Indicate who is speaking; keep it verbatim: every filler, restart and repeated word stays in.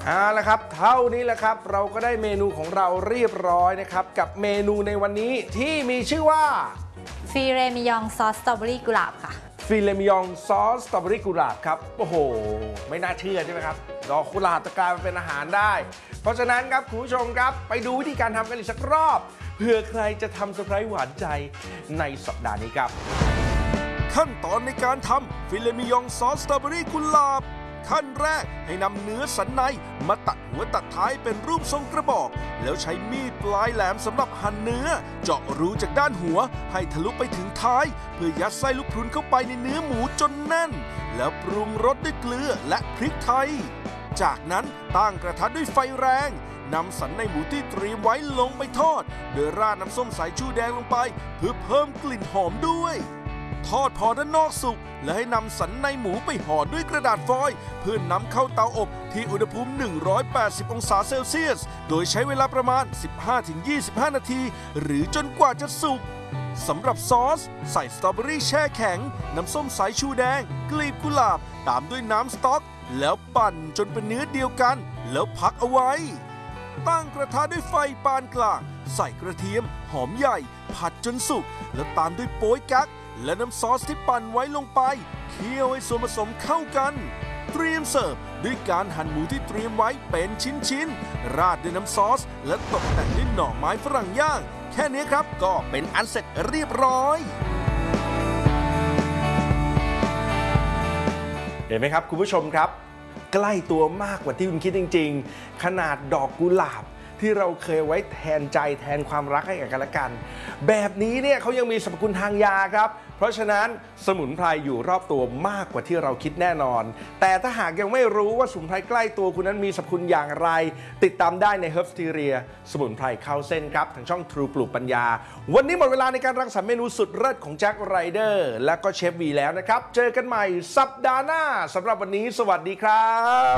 Speaker 1: เอาละครับเท่านี้แหละครับเราก็ได้เมนูของเราเรียบร้อยนะครับกับเมนูในวันนี้ที่มีชื่อว่า
Speaker 2: ฟิเลมิยองซอสสตรอเบอรี่กุหลาบค่ะ
Speaker 1: ฟิเลมิยองซอสสตรอเบอรี่กุหลาบครับโอ้โหไม่น่าเชื่อใช่ไหมครับดอกกุหลาบจะกลายมาเป็นอาหารได้เพราะฉะนั้นครับคุณผู้ชมครับไปดูวิธีการทำกันอีกสักรอบเผื่อใครจะทำเซอร์ไพรส์หวานใจในสัปดาห์นี้ครับขั้นตอนในการทำฟิเลมิยองซอสสตรอเบอรี่กุหลาบขั้นแรกให้นำเนื้อสันในมาตัดหัวตัดท้ายเป็นรูปทรงกระบอกแล้วใช้มีดปลายแหลมสำหรับหั่นเนื้อเจาะรูจากด้านหัวให้ทะลุไปถึงท้ายเพื่อยัดไส้ลูกพรุนเข้าไปในเนื้อหมูจนแน่นแล้วปรุงรสด้วยเกลือและพริกไทยจากนั้นตั้งกระทะด้วยไฟแรงนำสันในหมูที่เตรียมไว้ลงไปทอดโดยราดน้ำส้มสายชูแดงลงไปเพื่อเพิ่มกลิ่นหอมด้วยทอดพอด้านนอกสุกและให้นำสันในหมูไปห่อด้วยกระดาษฟอยล์เพื่อนนำเข้าเตาอบที่อุณหภูมิ หนึ่งร้อยแปดสิบ องศาเซลเซียสโดยใช้เวลาประมาณ สิบห้าถึงยี่สิบห้า นาทีหรือจนกว่าจะสุกสำหรับซอสใส่สตรอเบอรี่แช่แข็งน้ำส้มสายชูแดงกลีบกุหลาบตามด้วยน้ำสต๊อกแล้วปั่นจนเป็นเนื้อเดียวกันแล้วพักเอาไว้ตั้งกระทะด้วยไฟปานกลางใส่กระเทียมหอมใหญ่ผัดจนสุกแล้วตามด้วยโป๊ยกั๊กและน้ำซอสที่ปั่นไว้ลงไปเคี่ยวให้ส่วนผสมเข้ากันเตรียมเสิร์ฟด้วยการหั่นหมูที่เตรียมไว้เป็นชิ้นๆราดด้วยน้ำซอสและตกแต่งด้วยหน่อไม้ฝรั่งย่างแค่นี้ครับก็เป็นอันเสร็จเรียบร้อยเห็นไหมครับคุณผู้ชมครับใกล้ตัวมากกว่าที่คุณคิดจริงๆขนาดดอกกุหลาบที่เราเคยไว้แทนใจแทนความรักให้กันและกันแบบนี้เนี่ยเขายังมีสรรพคุณทางยาครับเพราะฉะนั้นสมุนไพรอยู่รอบตัวมากกว่าที่เราคิดแน่นอนแต่ถ้าหากยังไม่รู้ว่าสมุนไพรใกล้ตัวคุณนั้นมีสรรพคุณอย่างไรติดตามได้ใน Herbsteria สมุนไพรเข้าเส้นครับทางช่อง True ปลูกปัญญาวันนี้หมดเวลาในการรังสรรค์เมนูสุดเลิศของแจ็คไรเดอร์และก็เชฟวีแล้วนะครับเจอกันใหม่สัปดาห์หน้าสำหรับวันนี้สวัสดีครับ